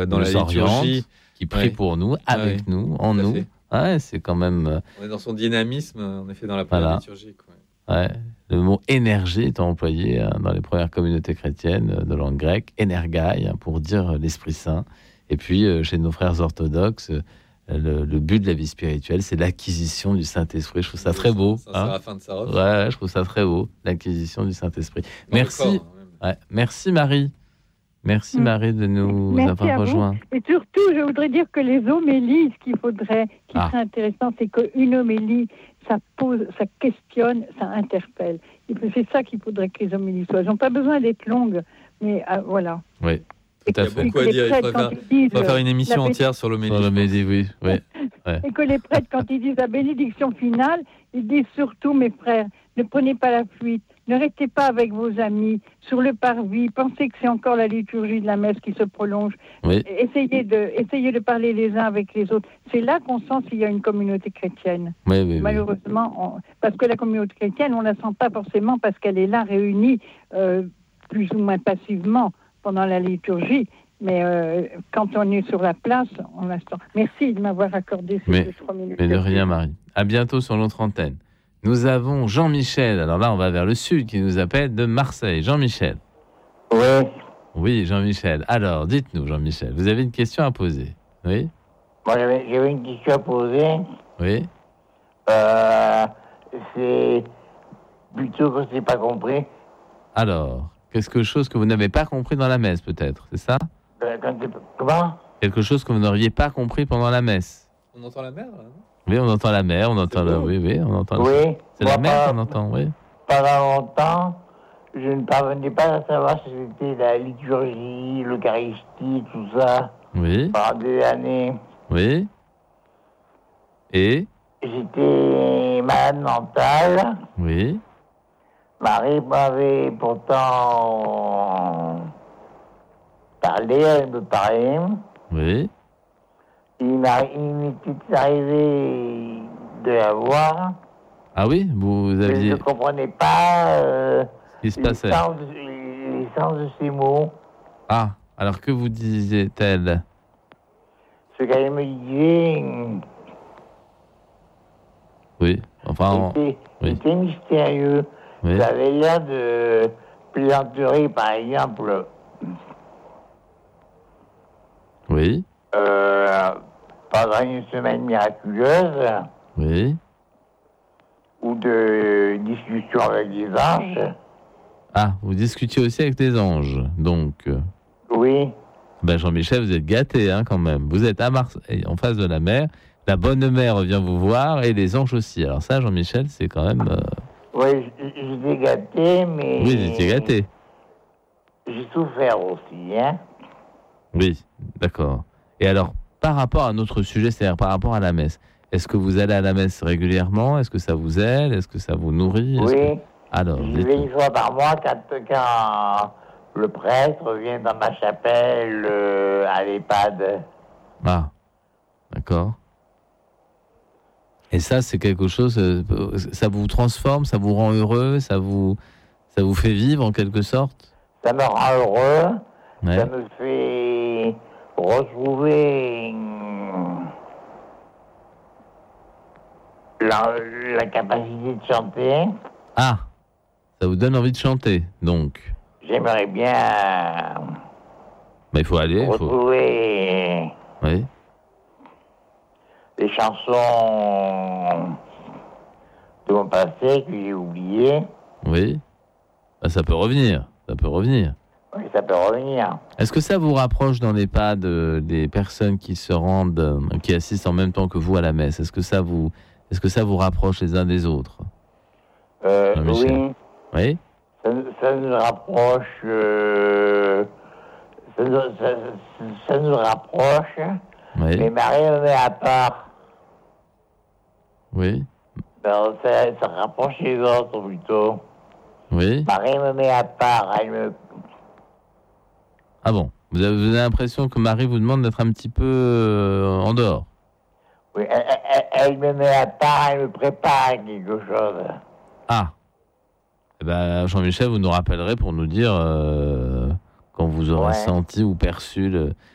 dans la liturgie, qui prie pour nous, avec nous, en nous. Ouais, c'est quand même. On est dans son dynamisme, en effet, dans la prière liturgique. Ouais. Le mot énergie est employé dans les premières communautés chrétiennes de langue grecque, énergai, pour dire l'Esprit Saint. Et puis, chez nos frères orthodoxes, le but de la vie spirituelle, c'est l'acquisition du Saint-Esprit. Je trouve ça très beau. Ça sera la fin de sa offre. Ouais, je trouve ça très beau, l'acquisition du Saint-Esprit. Merci. Merci Marie. Merci Marie de nous avoir rejoints. Et surtout, je voudrais dire que les homélies, ce qu'il faudrait, qui serait intéressant, c'est qu'une homélie, ça pose, ça questionne, ça interpelle. Et c'est ça qu'il faudrait que les homélies soient. Elles n'ont pas besoin d'être longues, mais voilà. Oui, tout à fait. Il y a beaucoup à dire. Il faudrait faire une émission entière sur l'homélie. Oui. Et que les prêtres, quand ils disent la bénédiction finale, ils disent surtout, mes frères, ne prenez pas la fuite, ne restez pas avec vos amis sur le parvis, pensez que c'est encore la liturgie de la messe qui se prolonge. Oui. Essayez de parler les uns avec les autres. C'est là qu'on sent s'il y a une communauté chrétienne. Oui. Malheureusement, parce que la communauté chrétienne, on ne la sent pas forcément parce qu'elle est là réunie plus ou moins passivement pendant la liturgie. Mais quand on est sur la place, on la sent. Merci de m'avoir accordé ces 3 minutes. Mais de rien, Marie. À bientôt sur notre antenne. Nous avons Jean-Michel. Alors là, on va vers le sud, qui nous appelle de Marseille. Jean-Michel. Oui, Jean-Michel. Alors, dites-nous, Jean-Michel, vous avez une question à poser. Oui. Moi, j'avais une question à poser. Oui. C'est plutôt que je n'ai pas compris. Alors, quelque chose que vous n'avez pas compris dans la messe, peut-être, c'est ça ? Comment ? Quelque chose que vous n'auriez pas compris pendant la messe. On entend la mer, là, non ? Oui, on entend la mer, on entend on entend. Oui. C'est la mer qu'on entend, oui. Pendant longtemps, je ne parvenais pas à savoir si c'était la liturgie, l'Eucharistie, tout ça. Oui. Pendant des années. Oui. Et j'étais malade mental. Oui. Marie m'avait pourtant parlé, elle me parlait. Oui. Il m'était arrivé de la voir. Ah oui, vous aviez... Je ne comprenais pas ce qui se passait. Les sens de ces mots. Ah, alors que vous disait-elle ? Ce qu'elle me disait... Oui, enfin... C'était mystérieux. Oui. Ça avait l'air de plaisanterie, par exemple. Oui. Pendant une semaine miraculeuse. Oui. Ou de discussion avec des anges. Ah, vous discutiez aussi avec des anges, donc. Oui. Ben Jean-Michel, vous êtes gâté, hein, quand même. Vous êtes à Marseille, en face de la mer. La bonne mère vient vous voir et les anges aussi. Alors ça, Jean-Michel, c'est quand même... Oui, j'étais gâté, mais... Oui, j'étais gâté. J'ai souffert aussi, hein. Oui, d'accord. Et alors, par rapport à notre sujet, c'est-à-dire par rapport à la messe, est-ce que vous allez à la messe régulièrement ? Est-ce que ça vous aide ? Est-ce que ça vous nourrit ? Oui. Alors, j'y vais une fois par mois quand le prêtre vient dans ma chapelle à l'EHPAD. Ah, d'accord. Et ça, c'est quelque chose, ça vous transforme, ça vous rend heureux, ça vous fait vivre en quelque sorte ? Ça me rend heureux, ouais. Ça me fait retrouver la capacité de chanter. Ah, ça vous donne envie de chanter, donc ? J'aimerais bien... Mais il faut aller, retrouver... Oui. Les chansons de mon passé que j'ai oubliées. Oui. Ben, ça peut revenir. Ça peut revenir. Oui, ça peut revenir. Est-ce que ça vous rapproche dans l'EHPAD des personnes qui se rendent, qui assistent en même temps que vous à la messe ? Est-ce que ça vous rapproche les uns des autres ? Oui. Oui. Ça nous rapproche. Ça nous rapproche. Oui. Mais Marie me met à part. Oui. Ben, ça rapproche les autres plutôt. Oui. Marie me met à part. Ah bon ? Vous avez l'impression que Marie vous demande d'être un petit peu en dehors ? Oui, elle me met à part, elle me prépare quelque chose. Ah. Eh ben, Jean-Michel, vous nous rappellerez pour nous dire quand vous aurez senti ou perçu